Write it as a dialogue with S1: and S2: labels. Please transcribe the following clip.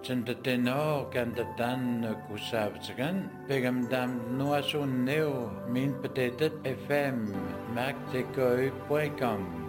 S1: Tendeteno Kandatan Kusavzagan, Pegamdam Noasun Neo, Min Petetet FM, Magtekoi.com.